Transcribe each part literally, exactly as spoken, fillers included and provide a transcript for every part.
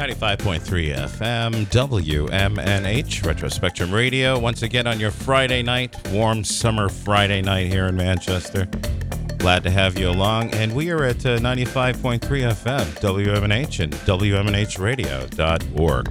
ninety-five point three F M, W M N H, Retro Spectrum Radio. Once again on your Friday night, warm summer Friday night here in Manchester. Glad to have you along. And we are at uh, ninety-five point three F M, W M N H, and W M N H radio dot org.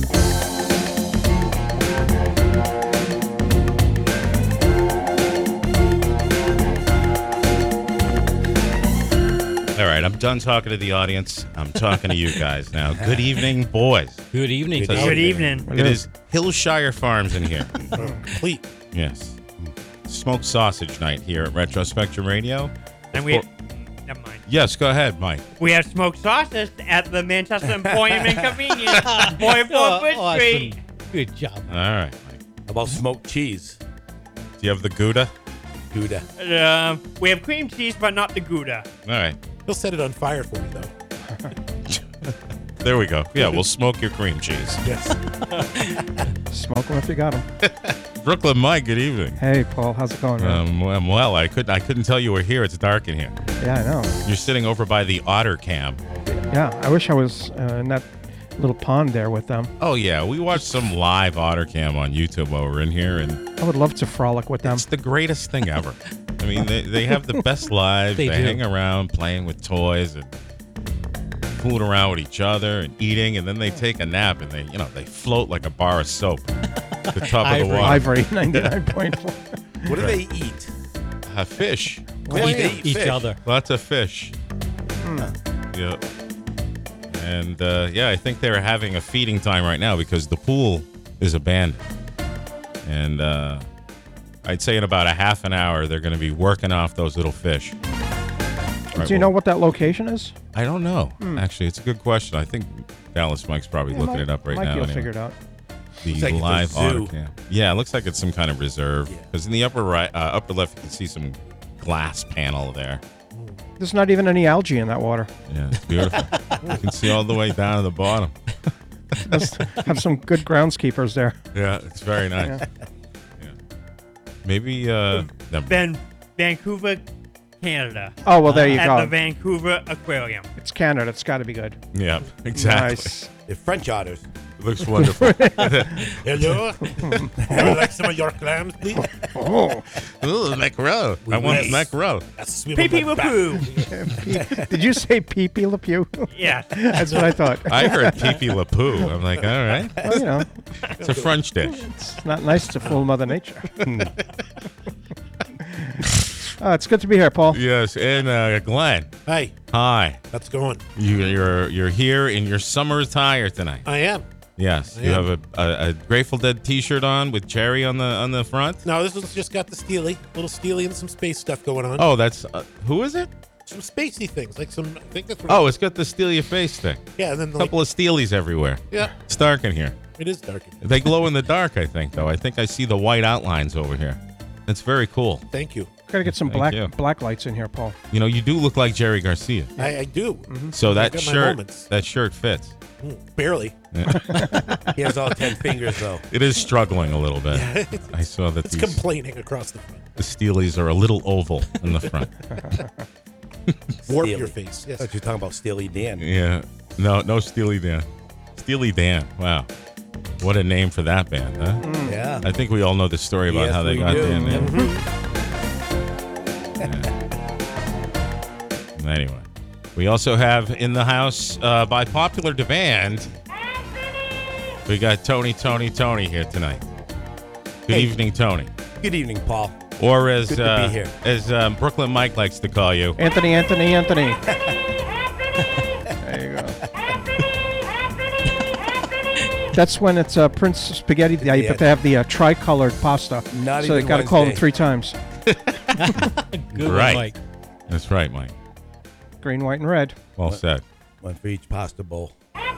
All right, I'm done talking to the audience. I'm talking to you guys now. Good evening, boys. Good evening. Good, Good evening. It is Hillshire Farms in here. Complete. Yes. Smoked sausage night here at Retro Spectrum Radio. And we... Or- Never mind. Yes, go ahead, Mike. We have smoked sausage at the Manchester Emporium and Convenience, forty-four Bush awesome. Street. Good job. All right, Mike. How about smoked cheese? Do you have the Gouda? Gouda. Um, we have cream cheese, but not the Gouda. All right. He'll set it on fire for you, though. There we go. Yeah, we'll smoke your cream cheese. Yes. Smoke them if you got them. Brooklyn Mike, good evening. Hey, Paul, how's it going, man? Um, I'm well. I couldn't. I couldn't tell you were here. It's dark in here. Yeah, I know. You're sitting over by the otter cam. Yeah, I wish I was uh, in that little pond there with them. Oh yeah, we watched some live otter cam on YouTube while we're in here, and I would love to frolic with them. it's the greatest thing ever. I mean, they, they have the best lives. They They, do. hang around playing with toys and fooling around with each other and eating, and then they take a nap and they, you know, they float like a bar of soap at the top of the Ivory. water. Ivory, ninety-nine point four. What do they eat? Uh, fish, What do Eat, they eat? each Fish. other. lots of fish. Yep. And uh, yeah, I think they're having a feeding time right now because the pool is abandoned, and uh, I'd say in about a half an hour they're going to be working off those little fish. Right, Do you well, know what that location is? I don't know. Actually, it's a good question. I think Dallas Mike's probably Yeah, looking Mike- it up right Mike, now. you'll anyway. figure it out. The Looks like it's a live zoo. otter cam. Yeah, it looks like it's some kind of reserve. Yeah. Because in the upper right, uh, upper left, you can see some glass panel there. There's not even any algae in that water. Yeah, it's beautiful. You can see all the way down to the bottom. Must have some good groundskeepers there. Yeah, it's very nice. Yeah. Yeah. Maybe uh, the- Then Vancouver, Canada. Oh, well, there you At go. the Vancouver Aquarium. It's Canada. It's got to be good. yeah, exactly. Nice. They're French otters. It looks wonderful. Hello? Would you like some of your clams, please? Oh, Ooh, mackerel. I want Yes. mackerel. That's sweet Pee on pee my back. woo. did you say Pee Pee Le Pew? Yeah. That's what I thought. I heard Pee Le Poo. I'm like, all right. Well, you know, It's a French dish. it's not nice to fool Mother Nature. Uh, it's good to be here, Paul. Yes, and uh, Glenn. Hi, Hi. how's it going? You, you're you're here in your summer attire tonight. I am. Yes, I you am. have a, a, a Grateful Dead T-shirt on with Cherry on the on the front. No, this one's just got the Steely, little Steely and some space stuff going on. Oh, that's uh, who is it? Some spacey things, like some, I think that's what Oh, it's got the steal your face thing. yeah, and then A like, couple of steelies everywhere. yeah, It's dark in here. it is dark. They glow in the dark, I think, though. I think I see the white outlines over here. It's very cool. Thank you. Got to get some Thank black you. black lights in here, Paul. You know, you do look like Jerry Garcia. I, I do. Mm-hmm. So that got my shirt, moments. that shirt fits. Mm, barely. He has all ten fingers, though. It is struggling a little bit. I saw that It's these, complaining across the front. the steelies are a little oval in the front. Warp Steely. your face. Yes. I thought you were talking about Steely Dan. Yeah. No, no Steely Dan. Steely Dan. Wow. What a name for that band, huh? Yeah. I think we all know the story about Yes, how they we got do. their name. Yeah. Anyway, we also have in the house, uh, by popular demand, we got Tony, Tony, Tony here tonight. Good Hey. evening, Tony. Good evening, Paul. Or as Good to be uh, here. as um, Brooklyn Mike likes to call you, Anthony, Anthony, Anthony. There you go. That's when it's uh, Prince Spaghetti Day, Yeah. but they have the uh, tricolored pasta. Not so they even got to call them Wednesday. three times. Good one, Right. Mike. That's right, Mike. Green, white, and red. Well said. One for each pasta bowl.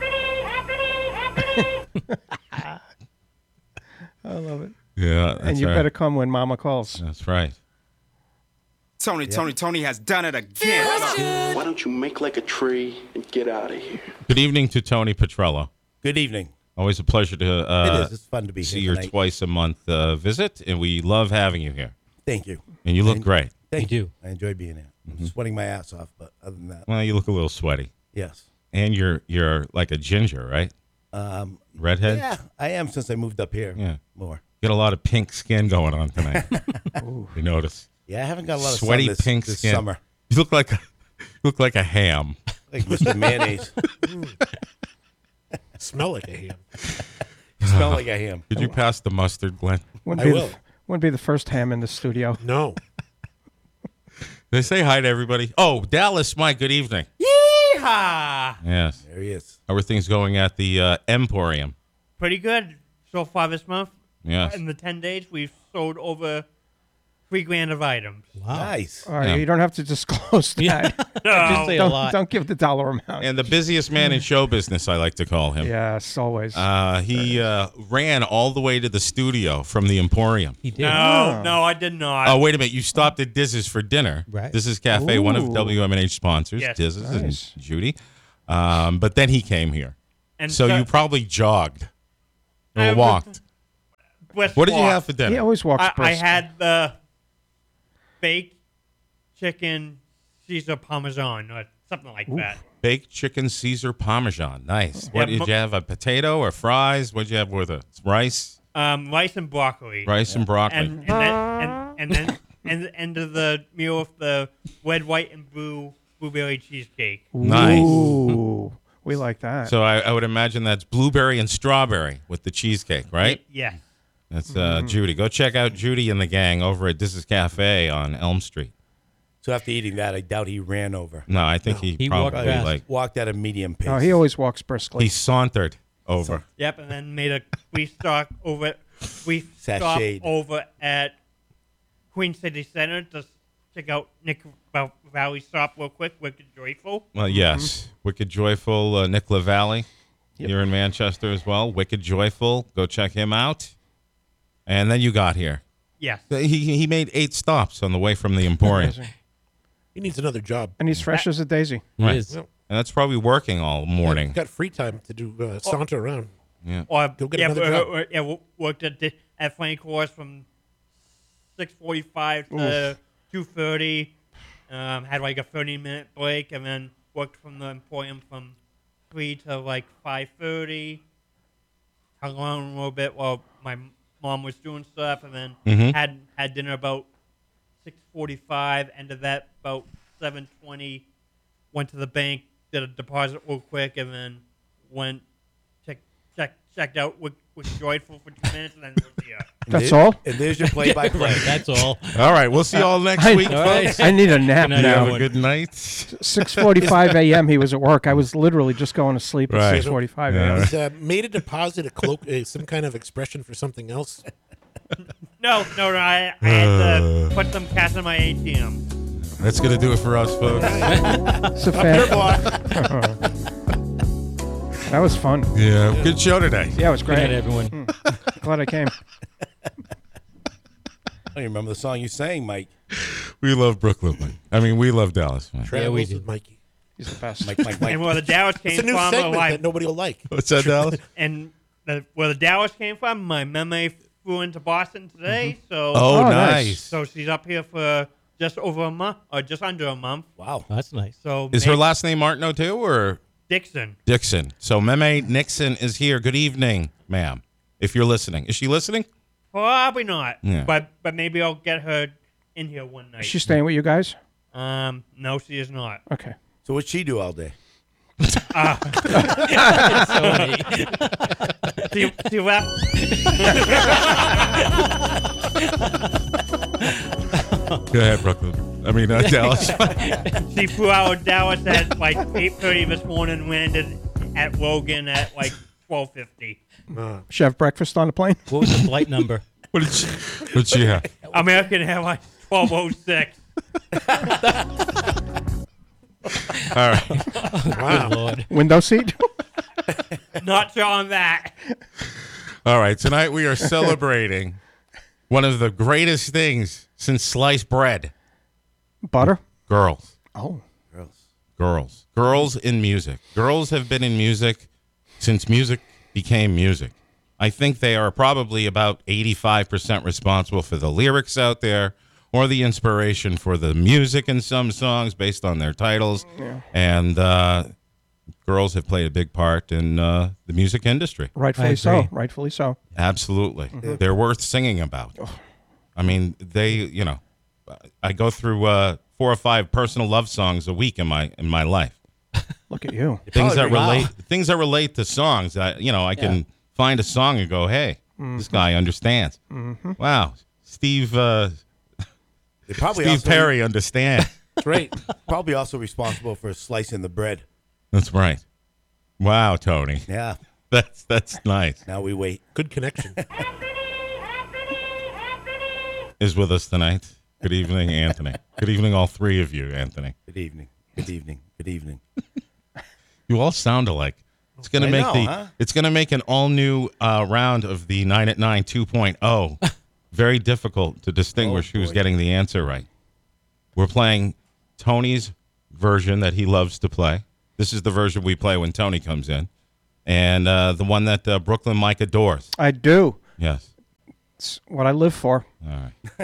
I love it. Yeah, that's and you right. better come when Mama calls. That's right. Tony, Tony, Tony has done it again. Why don't you make like a tree and get out of here? Good evening to Tony Petrello. Good evening. Always a pleasure to uh, it is. It's fun to be see here your tonight. twice a month uh, visit, and we love having you here. Thank you. And you look And- great. Thank You you. do. I enjoy being here. I'm sweating my ass off, but other than that, Well, you look a little sweaty. yes. And you're you're like a ginger, right? Um, Redhead? yeah, I am since I moved up here. Yeah. More. Get a lot of pink skin going on tonight. You notice? Yeah, I haven't got a lot of Sweaty sun this, pink this skin. summer. You look like a you look like a ham. Like Mister Mayonnaise. Smell like a ham. Smell like a ham. Could you pass the mustard, Glenn? Wouldn't I be will. The, wouldn't be the first ham in the studio. No. They say hi to everybody. Oh, Dallas, Mike, good evening. Yeehaw! Yes. There he is. How are things going at the uh, Emporium? Pretty good so far this month. Yes. In the ten days, we've sold over three grand of items. Wow. Nice. All right, Yeah. you don't have to disclose that. Yeah. Just say a don't, lot. don't give the dollar amount. And the busiest man in show business, I like to call him. Yes, always. Uh, he uh, ran all the way to the studio from the Emporium. He did. No, no, I did not. Oh, wait a minute. You stopped at Diz's for dinner. Right. Diz's Cafe, one of Ooh. W M N H sponsors, Yes. Diz's Nice. and Judy. Um, but then he came here. and So you probably jogged or I was- walked. West What did you Walk. have for he dinner? always walks I, I brisk. had the baked chicken Caesar Parmesan or something like that. Baked chicken Caesar Parmesan. Nice. What Yeah, did you have? A potato or fries? What did you have with it? Rice? Um, rice and broccoli. Rice and broccoli. And and then and, and then and the end of the meal with the red, white, and blue blueberry cheesecake. Nice. Ooh, we like that. So I, I would imagine that's blueberry and strawberry with the cheesecake, right? Yes. That's uh, Judy. Go check out Judy and the gang over at Diz's Cafe on Elm Street. So after eating that, I doubt he ran over. No, I think he, He walked probably fast. like Walked at a medium pace. oh, he always walks briskly. he sauntered over. Yep. And then made a we stock over we stop Sashayed. over at Queen City Center to check out Nick Val- Valley Stop real quick. Wicked Joyful. Well, yes. Wicked Joyful, uh, Nick LaValle here in Manchester as well. Wicked Joyful. Go check him out. And then you got here. Yes. He he made eight stops on the way from the Emporium. He needs another job. and he's fresh as a daisy. He Right. is. And that's probably working all morning. He's got free time to do uh, saunter around. Or Go get yeah, another uh, job. uh, yeah, wo- worked at the, at Frank Horse from six forty-five to two thirty. Um, had like a thirty minute break, and then worked from the Emporium from three to like five thirty. Hung on a little bit while my mom was doing stuff, and then Mhm. had had dinner about six forty-five. Ended that about seven twenty. Went to the bank, did a deposit real quick, and then went check check checked out with, with Joyful for two minutes, and then was here. And That's there- all? And there's your play-by-play. That's all. All right. We'll see you all next I, week, All right. folks. I need a nap Good night, You have now. a good night. six forty-five a.m. he was at work. I was literally just going to sleep Right. at six forty-five Yeah. a.m. He's uh, made a deposit, a cloak, uh, some kind of expression for something else. No, no, no. I, I had to put some cash in my A T M. That's going to do it for us, folks. It's a fan- that was fun. Yeah. Good show today. Yeah, it was Good night, great. everyone. Glad I came. I don't even remember the song you sang, Mike. We love Brooklyn, Mike. I mean, we love Dallas, Mike. Travels we with do. Mikey. He's the best. Mike, Mike, Mike. And where the Dallas came It's a new from, segment like, that nobody will like. What's that, Dallas? and the, where the Dallas came from, my meme flew into Boston today, so Oh, Oh, nice. nice. so she's up here for just over a month, or just under a month. Wow. Oh, that's nice. So Is her Meg last name Martineau, too, or Dixon? Dixon? So Meme Nixon is here. Good evening, ma'am, if you're listening. Is she listening? Probably not. Yeah. But but maybe I'll get her in here one night. Is she staying with you guys? Um, no, she is not. Okay. So what'd she do all day? She, she left. Go ahead, Brooklyn. I mean, uh, Dallas. She flew out of Dallas at like eight thirty this morning. Landed at Logan at like twelve fifty. She have breakfast on the plane? What was the flight number? What did she, what did she have? American Airlines twelve oh six. All right. Good Lord. Window seat? Not sure on that. All right. Tonight we are celebrating one of the greatest things since sliced bread. Butter? Girls. Oh. Girls. Girls in music. Girls have been in music since music became music. I think they are probably about eighty-five percent responsible for the lyrics out there or the inspiration for the music in some songs based on their titles. And uh, girls have played a big part in uh, the music industry. Rightfully I so. agree. Rightfully so. Absolutely. They're worth singing about. I mean, they, you know, I go through uh, four or five personal love songs a week in my in my life. Look at you. Things that Probably- wow. relate things that relate to songs. I, you know, I can find a song and go, "Hey, this guy understands." Wow, Steve uh, They probably Steve also, Perry understands. Great. Probably also responsible for slicing the bread. That's right. Wow, Tony, Yeah. that's that's nice. Now we wait. Good connection. Is with us tonight. Good evening, Anthony. Good evening, all three of you, Anthony. Good evening. Good evening. Good evening. You all sound alike. It's gonna I make know, the huh? it's gonna make an all new uh, round of the nine at nine two point oh very difficult to distinguish Oh, who's boy. getting the answer right. We're playing Tony's version that he loves to play. This is the version we play when Tony comes in, and uh, the one that uh, Brooklyn Mike adores. I do. Yes. It's what I live for. All right.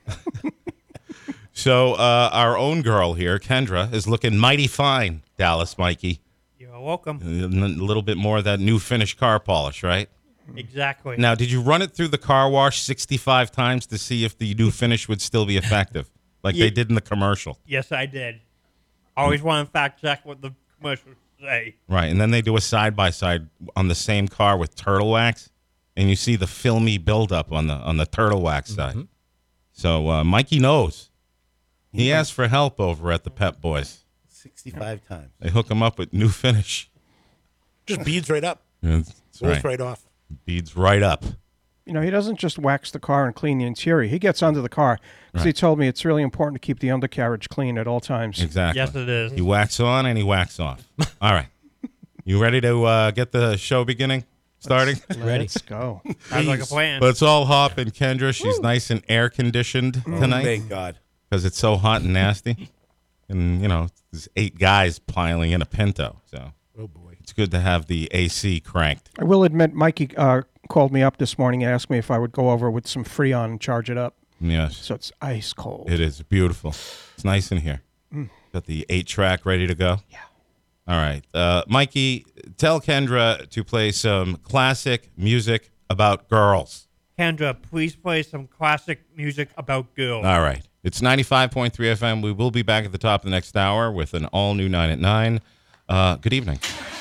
So uh, our own girl here, Kendra, is looking mighty fine. Dallas, Mikey. You're welcome. A little bit more of that new finish car polish, right? Exactly. Now, did you run it through the car wash sixty-five times to see if the new finish would still be effective, like Ye- they did in the commercial? Yes, I did. Always want to fact check what the commercials say. Right, and then they do a side-by-side on the same car with turtle wax, and you see the filmy buildup on the on the turtle wax side. So uh, Mikey knows. He asked for help over at the Pep Boys. sixty-five times. They hook him up with new finish. Just beads right up. Yeah, that's Rolls right. right off. Beads right up. You know, he doesn't just wax the car and clean the interior. He gets under the car because he told me it's really important to keep the undercarriage clean at all times. Exactly. Yes, it is. You wax on and he wax off. All right. You ready to uh, get the show beginning? Starting? Ready? Let's go. Sounds like a plan. Let's all hop in Kendra. She's nice and air conditioned tonight Thank God. because it's so hot and nasty. And, you know, there's eight guys piling in a Pinto. So Oh, boy. it's good to have the A C cranked. I will admit, Mikey uh, called me up this morning and asked me if I would go over with some Freon and charge it up. Yes, So it's ice cold. it is beautiful. It's nice in here. Got the eight track ready to go. Yeah. All right. Uh, Mikey, tell Kendra to play some classic music about girls. Kendra, please play some classic music about girls. All right. It's ninety-five point three F M. We will be back at the top of the next hour with an all-new nine at nine. Uh, good evening.